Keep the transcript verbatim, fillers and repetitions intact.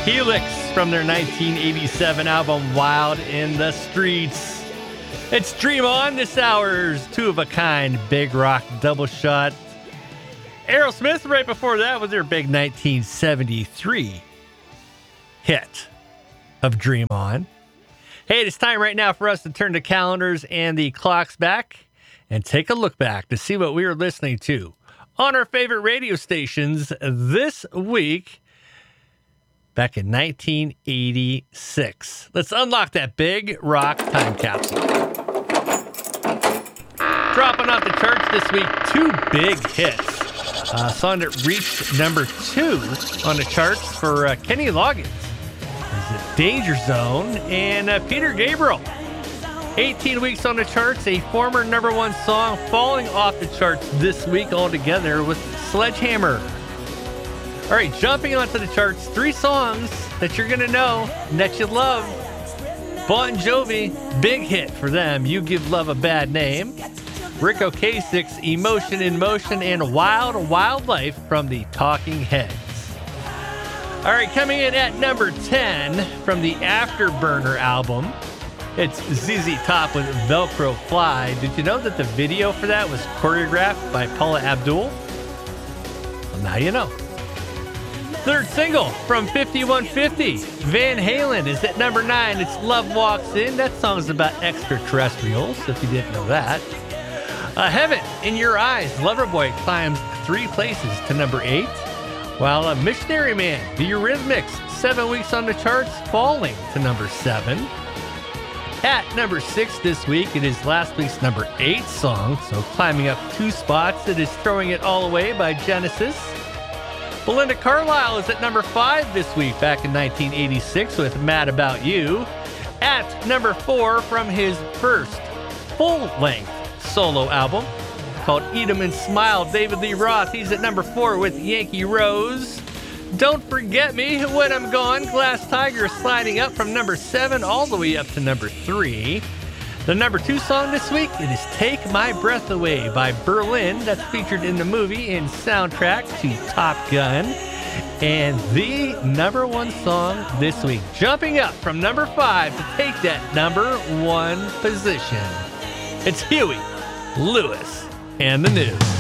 Helix from their nineteen eighty-seven album Wild in the Streets. It's Dream On this hour's two-of-a-kind big rock double shot. Aerosmith right before that was their big nineteen seventy-three hit of Dream On. Hey, it's time right now for us to turn the calendars and the clocks back and take a look back to see what we were listening to on our favorite radio stations this week back in nineteen eighty-six. Let's unlock that big rock time capsule. Dropping off the charts this week, two big hits. A uh, song that reached number two on the charts for uh, Kenny Loggins. Is it Danger Zone and uh, Peter Gabriel. eighteen weeks on the charts, a former number one song falling off the charts this week altogether with Sledgehammer. All right, jumping onto the charts, three songs that you're going to know and that you love. Bon Jovi, big hit for them, You Give Love a Bad Name. Rick Ocasek's Emotion in Motion and Wild Wild Life from the Talking Heads. All right, coming in at number ten from the Afterburner album, it's Z Z Top with Velcro Fly. Did you know that the video for that was choreographed by Paula Abdul? Well, now you know. Third single from fifty-one fifty, Van Halen is at number nine. It's Love Walks In. That song's about extraterrestrials, if you didn't know that. Uh, Heaven in Your Eyes, Loverboy climbs three places to number eight. While a Missionary Man, The Eurythmics, seven weeks on the charts, falling to number seven. At number six this week, it is last week's number eight song, so climbing up two spots, it is Throwing It All Away by Genesis. Belinda Carlisle is at number five this week, back in nineteen eighty-six with Mad About You. At number four from his first full-length solo album called Eat 'Em and Smile, David Lee Roth. He's at number four with Yankee Rose. Don't Forget Me When I'm Gone, Glass Tiger sliding up from number seven all the way up to number three. The number two song this week, it is Take My Breath Away by Berlin. That's featured in the movie and soundtrack to Top Gun. And the number one song this week, jumping up from number five to take that number one position. It's Huey Lewis and the News.